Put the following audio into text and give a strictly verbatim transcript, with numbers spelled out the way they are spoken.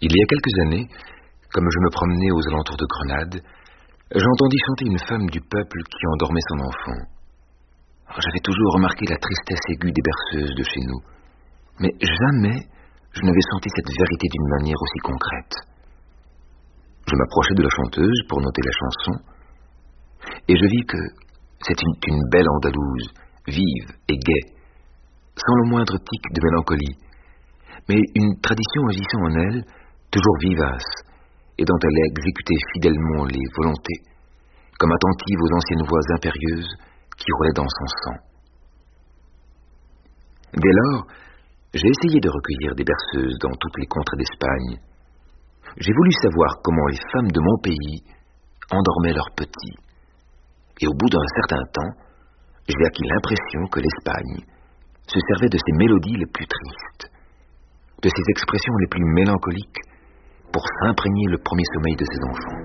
Il y a quelques années, comme je me promenais aux alentours de Grenade, j'entendis chanter une femme du peuple qui endormait son enfant. J'avais toujours remarqué la tristesse aiguë des berceuses de chez nous, mais jamais je n'avais senti cette vérité d'une manière aussi concrète. Je m'approchai de la chanteuse pour noter la chanson, et je vis que c'était une, une belle Andalouse, vive et gaie, sans le moindre tic de mélancolie, mais une tradition agissant en elle, toujours vivace, et dont elle exécutait fidèlement les volontés, comme attentive aux anciennes voix impérieuses qui roulaient dans son sang. Dès lors, j'ai essayé de recueillir des berceuses dans toutes les contrées d'Espagne. J'ai voulu savoir comment les femmes de mon pays endormaient leurs petits. Et au bout d'un certain temps, j'ai acquis l'impression que l'Espagne se servait de ses mélodies les plus tristes, de ses expressions les plus mélancoliques, pour s'imprégner le premier sommeil de ses enfants.